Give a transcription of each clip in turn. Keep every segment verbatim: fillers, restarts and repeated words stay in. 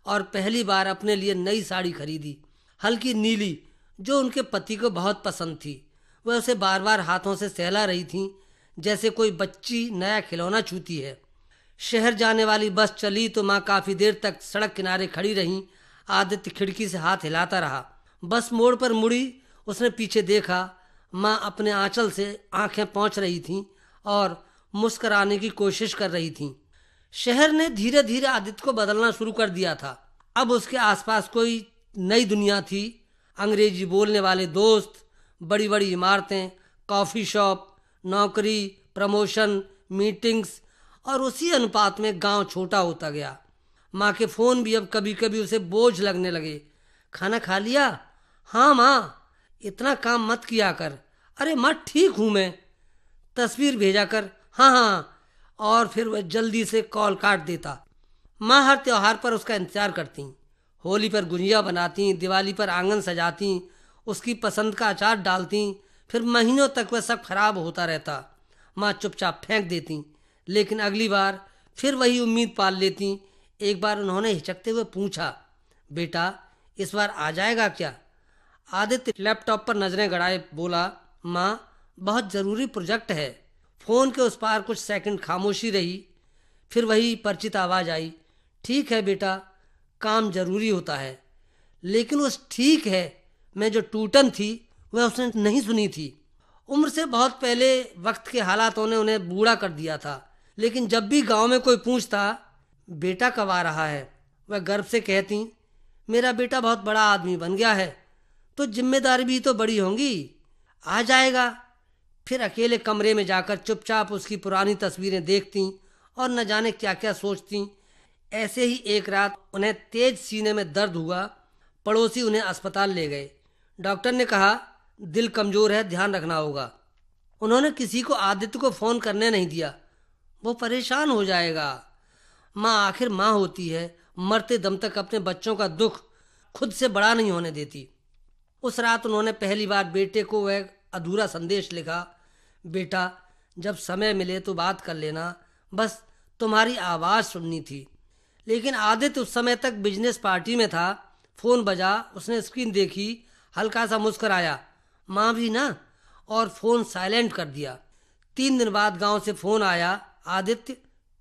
और पहली बार अपने लिए नई साड़ी खरीदी, हल्की नीली, जो उनके पति को बहुत पसंद थी। वह उसे बार बार हाथों से सहला रही थीं, जैसे कोई बच्ची नया खिलौना छूती है। शहर जाने वाली बस चली तो माँ काफी देर तक सड़क किनारे खड़ी रहीं। आदित्य खिड़की से हाथ हिलाता रहा। बस मोड़ पर मुड़ी, उसने पीछे देखा। माँ अपने आंचल से आंखें पोंछ रही थीं और मुस्कुराने की कोशिश कर रही थीं। शहर ने धीरे धीरे आदित्य को बदलना शुरू कर दिया था। अब उसके आसपास कोई नई दुनिया थी। अंग्रेजी बोलने वाले दोस्त, बड़ी बड़ी इमारतें, कॉफ़ी शॉप, नौकरी, प्रमोशन, मीटिंग्स, और उसी अनुपात में गांव छोटा होता गया। माँ के फ़ोन भी अब कभी कभी उसे बोझ लगने लगे। खाना खा लिया? हाँ माँ, इतना काम मत किया कर। अरे माँ, ठीक हूँ मैं। तस्वीर भेजा कर। हाँ हाँ। और फिर वह जल्दी से कॉल काट देता। माँ हर त्योहार पर उसका इंतजार करती। होली पर गुजिया बनाती, दिवाली पर आंगन सजाती, उसकी पसंद का अचार डालती। फिर महीनों तक वह सब खराब होता रहता। माँ चुपचाप फेंक देती, लेकिन अगली बार फिर वही उम्मीद पाल लेती। एक बार उन्होंने हिचकते हुए पूछा, बेटा इस बार आ जाएगा क्या? आदित्य लैपटॉप पर नजरें गड़ाए बोला, माँ बहुत ज़रूरी प्रोजेक्ट है। फ़ोन के उस पार कुछ सेकंड खामोशी रही। फिर वही परिचित आवाज़ आई, ठीक है बेटा, काम जरूरी होता है। लेकिन उस ठीक है में जो टूटन थी वह उसने नहीं सुनी थी। उम्र से बहुत पहले वक्त के हालातों ने उन्हें बूढ़ा कर दिया था। लेकिन जब भी गांव में कोई पूछता, बेटा कब आ रहा है, वह गर्व से कहती, मेरा बेटा बहुत बड़ा आदमी बन गया है, तो जिम्मेदारी भी तो बड़ी होंगी, आ जाएगा। फिर अकेले कमरे में जाकर चुपचाप उसकी पुरानी तस्वीरें देखती और न जाने क्या क्या सोचती। ऐसे ही एक रात उन्हें तेज सीने में दर्द हुआ। पड़ोसी उन्हें अस्पताल ले गए। डॉक्टर ने कहा, दिल कमज़ोर है, ध्यान रखना होगा। उन्होंने किसी को आदित्य को फ़ोन करने नहीं दिया, वो परेशान हो जाएगा। माँ आखिर माँ होती है, मरते दम तक अपने बच्चों का दुख खुद से बड़ा नहीं होने देती। उस रात उन्होंने पहली बार बेटे को वह अधूरा संदेश लिखा, बेटा जब समय मिले तो बात कर लेना, बस तुम्हारी आवाज़ सुननी थी। लेकिन आदित्य उस समय तक बिजनेस पार्टी में था। फ़ोन बजा, उसने स्क्रीन देखी, हल्का सा मुस्कराया, माँ भी ना, और फ़ोन साइलेंट कर दिया। तीन दिन बाद गांव से फ़ोन आया, आदित्य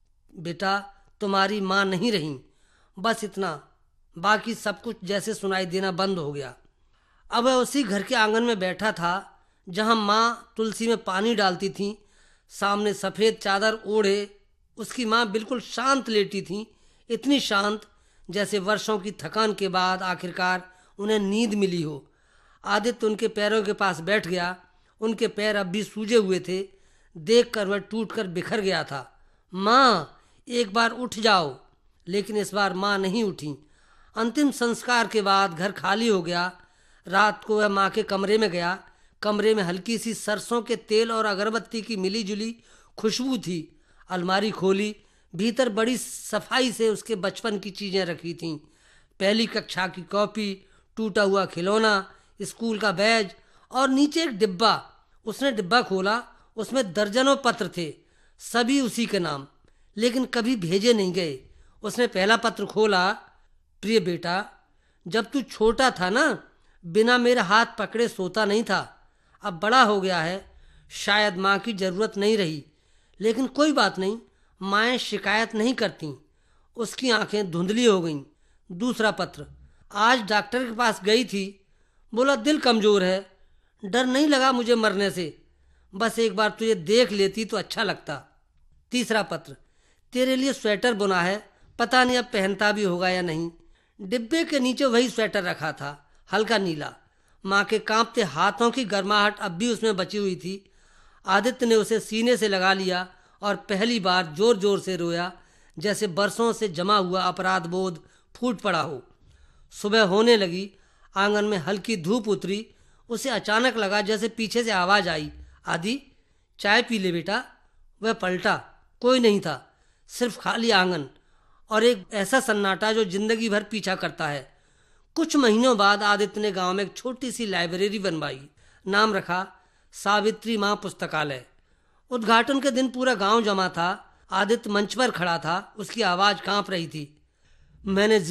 बेटा तुम्हारी माँ नहीं रही, बस इतना, बाकी सब कुछ जैसे सुनाई देना बंद हो गया। अब वह उसी घर के आंगन में बैठा था जहां माँ तुलसी में पानी डालती थी। सामने सफ़ेद चादर ओढ़े उसकी माँ बिल्कुल शांत लेटी थी, इतनी शांत जैसे वर्षों की थकान के बाद आखिरकार उन्हें नींद मिली हो। आदित्य उनके पैरों के पास बैठ गया। उनके पैर अब भी सूजे हुए थे। देखकर वह टूटकर बिखर गया था। माँ एक बार उठ जाओ। लेकिन इस बार माँ नहीं उठी। अंतिम संस्कार के बाद घर खाली हो गया। रात को वह माँ के कमरे में गया। कमरे में हल्की सी सरसों के तेल और अगरबत्ती की मिली जुली खुशबू थी। अलमारी खोली, भीतर बड़ी सफाई से उसके बचपन की चीज़ें रखी थीं। पहली कक्षा की कॉपी, टूटा हुआ खिलौना, स्कूल का बैज और नीचे एक डिब्बा। उसने डिब्बा खोला, उसमें दर्जनों पत्र थे, सभी उसी के नाम, लेकिन कभी भेजे नहीं गए। उसने पहला पत्र खोला, प्रिय बेटा, जब तू छोटा था ना, बिना मेरे हाथ पकड़े सोता नहीं था। अब बड़ा हो गया है, शायद माँ की ज़रूरत नहीं रही, लेकिन कोई बात नहीं, माएँ शिकायत नहीं करती। उसकी आंखें धुंधली हो गईं। दूसरा पत्र, आज डॉक्टर के पास गई थी, बोला दिल कमज़ोर है, डर नहीं लगा मुझे मरने से, बस एक बार तुझे देख लेती तो अच्छा लगता। तीसरा पत्र, तेरे लिए स्वेटर बुना है, पता नहीं अब पहनता भी होगा या नहीं। डिब्बे के नीचे वही स्वेटर रखा था, हल्का नीला। माँ के कांपते हाथों की गर्माहट अब भी उसमें बची हुई थी। आदित्य ने उसे सीने से लगा लिया और पहली बार जोर जोर से रोया, जैसे बरसों से जमा हुआ अपराध बोध फूट पड़ा हो। सुबह होने लगी। आंगन में हल्की धूप उतरी। उसे अचानक लगा जैसे पीछे से आवाज़ आई, आदि चाय पी ले बेटा। वह पलटा, कोई नहीं था, सिर्फ खाली आंगन और एक ऐसा सन्नाटा जो जिंदगी भर पीछा करता है। कुछ महीनों बाद आदित्य ने गांव में एक छोटी सी लाइब्रेरी बनवाई। नाम रखा सावित्री माँ पुस्तकालय। उद्घाटन के दिन पूरा गांव जमा था। आदित्य मंच पर खड़ा था, उसकी आवाज़ कांप रही थी, मैंने